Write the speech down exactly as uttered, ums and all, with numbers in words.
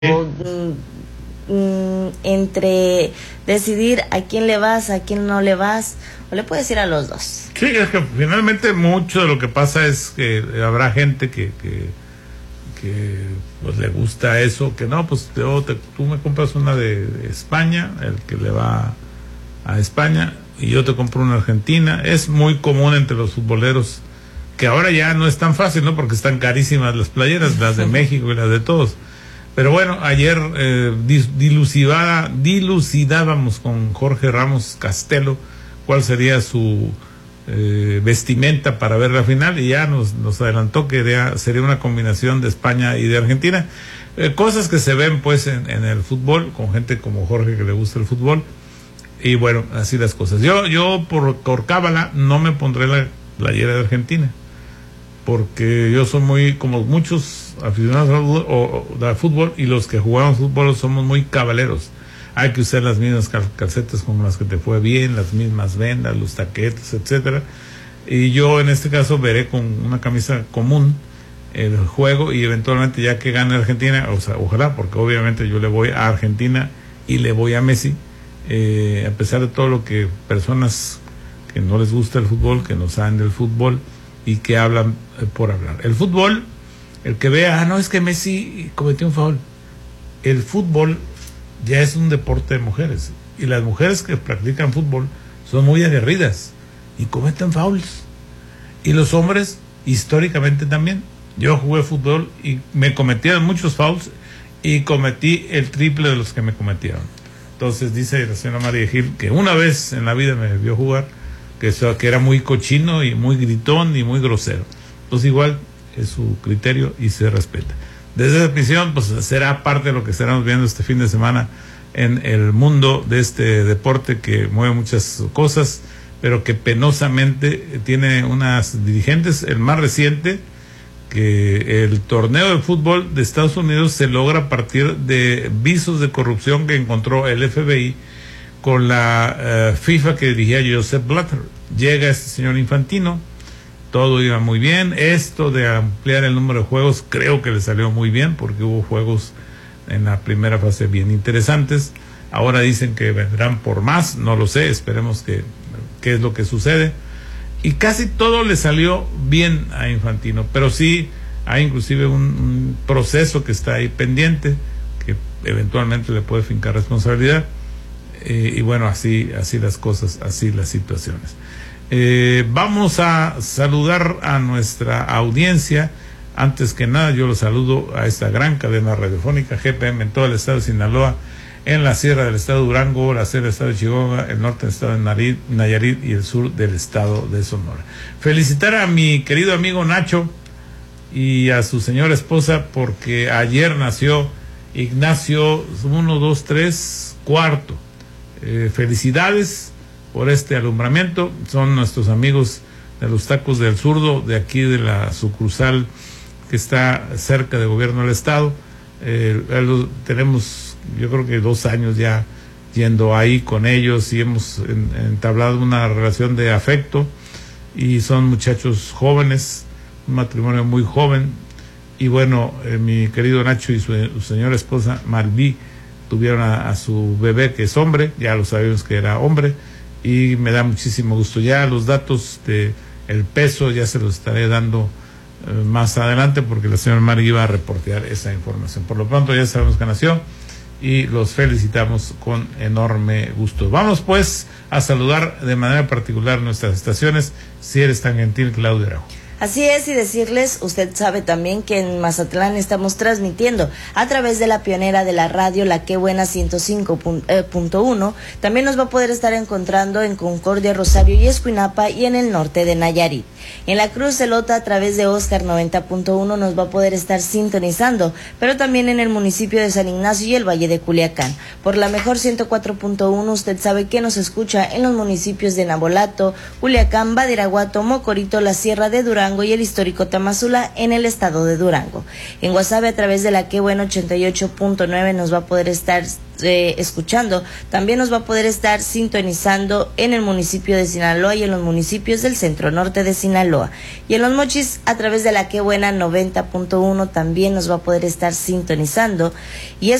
mm, entre decidir a quién le vas, a quién no le vas, o le puedes ir a los dos. Sí, es que finalmente mucho de lo que pasa es que habrá gente que, que, que pues le gusta eso, que no, pues yo te, tú me compras una de, de España, el que le va a España, y yo te compro una Argentina. Es muy común entre los futboleros, que ahora ya no es tan fácil, ¿no? Porque están carísimas las playeras, las de México y las de todos. Pero bueno, ayer eh, dilucidaba, dilucidábamos con Jorge Ramos Castelo cuál sería su eh, vestimenta para ver la final, y ya nos, nos adelantó que de, sería una combinación de España y de Argentina. Eh, cosas que se ven pues en, en el fútbol, con gente como Jorge que le gusta el fútbol, y bueno, así las cosas. Yo, yo por, por cábala no me pondré la playera de Argentina, porque yo soy muy, como muchos aficionados al fútbol, o, o, al fútbol, y los que jugamos fútbol somos muy cabaleros. Hay que usar las mismas cal calcetas con las que te fue bien, las mismas vendas, los taquetes, etcétera. Y yo en este caso veré con una camisa común el juego, y eventualmente ya que gane Argentina, o sea, ojalá, porque obviamente yo le voy a Argentina y le voy a Messi, eh, a pesar de todo lo que personas que no les gusta el fútbol, que no saben del fútbol y que hablan eh, por hablar. El fútbol, el que vea, ah, no, es que Messi cometió un foul. El fútbol ya es un deporte de mujeres, y las mujeres que practican fútbol son muy aguerridas y cometen fouls, y los hombres históricamente también. Yo jugué fútbol y me cometieron muchos fouls, y cometí el triple de los que me cometieron. Entonces dice la señora María Gil que una vez en la vida me vio jugar, que, eso, que era muy cochino y muy gritón y muy grosero. Entonces igual es su criterio y se respeta. Desde esa visión, pues será parte de lo que estaremos viendo este fin de semana en el mundo de este deporte que mueve muchas cosas, pero que penosamente tiene unas dirigentes. El más reciente, que el torneo de fútbol de Estados Unidos se logra a partir de visos de corrupción que encontró el F B I con la uh, FIFA que dirigía Joseph Blatter. Llega este señor Infantino, todo iba muy bien. Esto de ampliar el número de juegos creo que le salió muy bien, porque hubo juegos en la primera fase bien interesantes. Ahora dicen que vendrán por más, no lo sé, esperemos que qué es lo que sucede. Y casi todo le salió bien a Infantino, pero sí hay inclusive un, un proceso que está ahí pendiente, que eventualmente le puede fincar responsabilidad. Eh, y bueno, así, así las cosas, así las situaciones. Eh, vamos a saludar a nuestra audiencia. Antes que nada, yo los saludo a esta gran cadena radiofónica G P M en todo el estado de Sinaloa, en la sierra del estado de Durango, la sierra del estado de Chihuahua, el norte del estado de Nayarit, Nayarit y el sur del estado de Sonora. Felicitar a mi querido amigo Nacho y a su señora esposa, porque ayer nació Ignacio uno, dos, tres, cuarto. Eh, felicidades por este alumbramiento. Son nuestros amigos de los Tacos del Zurdo, de aquí de la sucursal que está cerca del gobierno del estado. Eh, tenemos, yo creo que dos años ya yendo ahí con ellos, y hemos en, entablado una relación de afecto, y son muchachos jóvenes, un matrimonio muy joven. Y bueno, eh, mi querido Nacho y su, su señora esposa Malví tuvieron a, a su bebé, que es hombre, ya lo sabíamos que era hombre, y me da muchísimo gusto. Ya los datos de el peso ya se los estaré dando eh, más adelante, porque la señora Mari iba a reportear esa información. Por lo pronto ya sabemos que nació, y los felicitamos con enorme gusto. Vamos pues a saludar de manera particular nuestras estaciones, si eres tan gentil, Claudia Araujo. Así es, y decirles, usted sabe también que en Mazatlán estamos transmitiendo a través de la pionera de la radio, La Qué Buena ciento cinco punto uno. También nos va a poder estar encontrando en Concordia, Rosario y Escuinapa, y en el norte de Nayarit. En la Cruz de Lota, a través de Oscar noventa punto uno, nos va a poder estar sintonizando, pero también en el municipio de San Ignacio y el Valle de Culiacán. Por la Mejor ciento cuatro punto uno, usted sabe que nos escucha en los municipios de Nabolato, Culiacán, Badiraguato, Mocorito, la Sierra de Durango, Durango y el histórico Tamazula en el estado de Durango. En Guasave a través de la Que Bueno ochenta y ocho punto nueve nos va a poder estar eh, escuchando. También nos va a poder estar sintonizando en el municipio de Sinaloa y en los municipios del centro norte de Sinaloa. Y en Los Mochis a través de la Que Buena noventa punto uno también nos va a poder estar sintonizando. Y es